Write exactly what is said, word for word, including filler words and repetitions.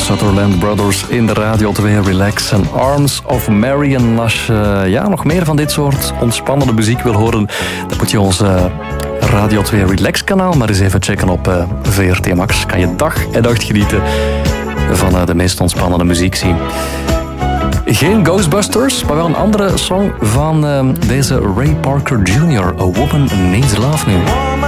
Sutherland Brothers in de Radio twee Relax en Arms of Mary. En als je ja, nog meer van dit soort ontspannende muziek wil horen, dan moet je ons uh, Radio twee Relax kanaal maar eens even checken op uh, V R T Max. Kan je dag en nacht genieten van uh, de meest ontspannende muziek zien. Geen Ghostbusters, maar wel een andere song van uh, deze Ray Parker junior A Woman Needs Love nu.